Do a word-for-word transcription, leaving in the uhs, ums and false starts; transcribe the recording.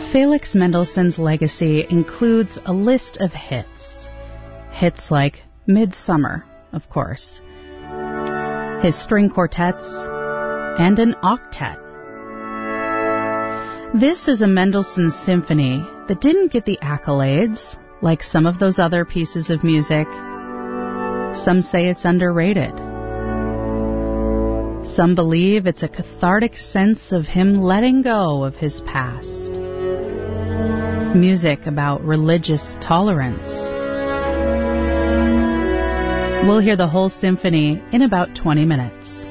Felix Mendelssohn's legacy includes a list of hits. Hits like Midsummer, of course, his string quartets, and an octet. This is a Mendelssohn symphony that didn't get the accolades like some of those other pieces of music. Some say it's underrated. Some believe it's a cathartic sense of him letting go of his past. Music about religious tolerance. We'll hear the whole symphony in about twenty minutes.